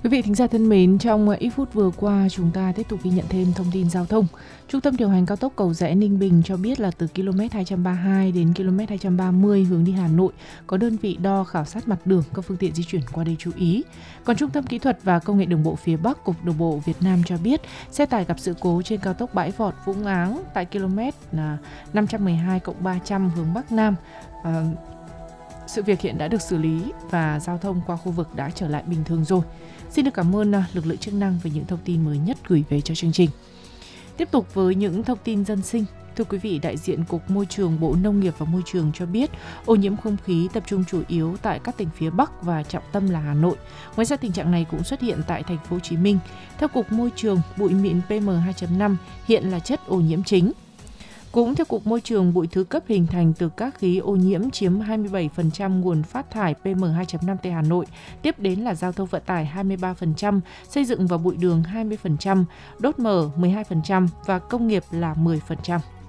Quý vị thính giả thân mến, trong ít phút vừa qua chúng ta tiếp tục ghi nhận thêm thông tin giao thông. Trung tâm điều hành cao tốc Cầu Giẽ - Ninh Bình cho biết là từ km 232 đến km 230 hướng đi Hà Nội có đơn vị đo khảo sát mặt đường, các phương tiện di chuyển qua đây chú ý. Còn Trung tâm Kỹ thuật và Công nghệ Đường bộ phía Bắc, Cục Đường bộ Việt Nam cho biết xe tải gặp sự cố trên cao tốc Bãi Vọt - Vũng Áng tại km 512+300 hướng Bắc Nam. Sự việc hiện đã được xử lý và giao thông qua khu vực đã trở lại bình thường rồi. Xin được cảm ơn lực lượng chức năng về những thông tin mới nhất gửi về cho chương trình. Tiếp tục với những thông tin dân sinh. Thưa quý vị, đại diện Cục Môi trường Bộ Nông nghiệp và Môi trường cho biết ô nhiễm không khí tập trung chủ yếu tại các tỉnh phía Bắc và trọng tâm là Hà Nội. Ngoài ra tình trạng này cũng xuất hiện tại thành phố Hồ Chí Minh. Theo Cục Môi trường, bụi mịn PM2.5 hiện là chất ô nhiễm chính. Cũng theo Cục Môi trường, bụi thứ cấp hình thành từ các khí ô nhiễm chiếm 27% nguồn phát thải PM2.5 tại Hà Nội, tiếp đến là giao thông vận tải 23%, xây dựng và bụi đường 20%, đốt mở 12% và công nghiệp là 10%.